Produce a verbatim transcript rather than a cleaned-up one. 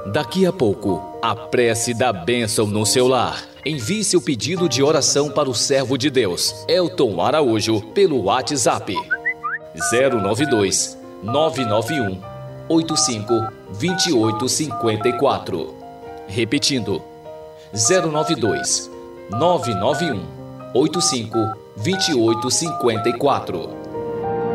Daqui a pouco, a prece da bênção no seu lar. Envie seu pedido de oração para o servo de Deus, Elton Araújo, pelo WhatsApp zero nove dois, nove nove um, oito cinco, dois oito cinco quatro. Repetindo, zero nove dois, nove nove um, oito cinco, dois oito cinco quatro.